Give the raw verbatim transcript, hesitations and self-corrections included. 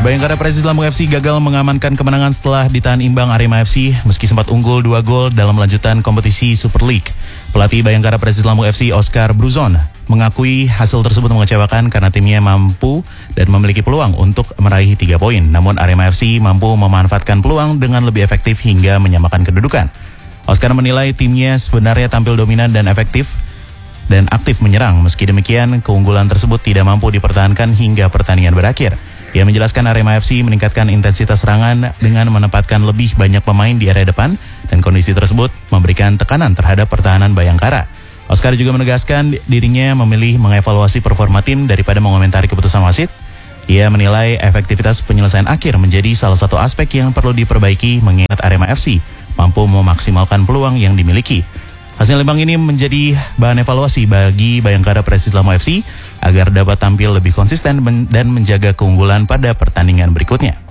Bayangkara Persis Lampung F C gagal mengamankan kemenangan setelah ditahan imbang Arema F C meski sempat unggul dua gol dalam lanjutan kompetisi Super League. Pelatih Bayangkara Persis Lampung F C Oscar Bruzon mengakui hasil tersebut mengecewakan karena timnya mampu dan memiliki peluang untuk meraih tiga poin. Namun Arema F C mampu memanfaatkan peluang dengan lebih efektif hingga menyamakan kedudukan. Oscar menilai timnya sebenarnya tampil dominan dan efektif dan aktif menyerang. Meski demikian, keunggulan tersebut tidak mampu dipertahankan hingga pertandingan berakhir. Ia menjelaskan Arema F C meningkatkan intensitas serangan dengan menempatkan lebih banyak pemain di area depan dan kondisi tersebut memberikan tekanan terhadap pertahanan Bayangkara. Oscar juga menegaskan dirinya memilih mengevaluasi performa tim daripada mengomentari keputusan wasit. Ia menilai efektivitas penyelesaian akhir menjadi salah satu aspek yang perlu diperbaiki mengingat Arema F C mampu memaksimalkan peluang yang dimiliki. Hasil imbang ini menjadi bahan evaluasi bagi Bayangkara Persis Lampung F C agar dapat tampil lebih konsisten dan menjaga keunggulan pada pertandingan berikutnya.